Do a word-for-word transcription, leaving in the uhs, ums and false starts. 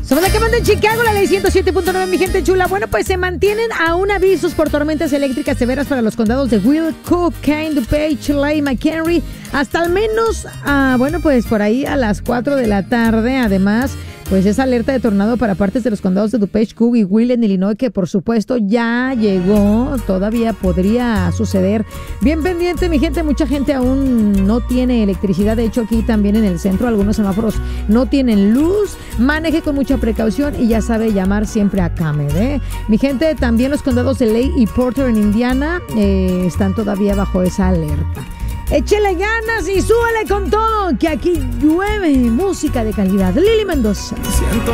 Somos la que manda en Chicago, la ley ciento siete punto nueve, mi gente chula. Bueno, pues se mantienen aún avisos por tormentas eléctricas severas para los condados de Will, Cook, Kane, DuPage, Lake, McHenry, hasta al menos, ah, bueno, pues por ahí a las cuatro de la tarde. Además, pues esa alerta de tornado para partes de los condados de DuPage, Cook y Will en Illinois, que por supuesto ya llegó, todavía podría suceder. Bien pendiente, mi gente, mucha gente aún no tiene electricidad. De hecho, aquí también en el centro algunos semáforos no tienen luz. Maneje con mucha precaución y ya sabe llamar siempre a Camer, ¿eh? Mi gente, también los condados de Lake y Porter en Indiana eh, están todavía bajo esa alerta. Échele ganas y súbale con todo, que aquí llueve música de calidad. Lili Mendoza. Siento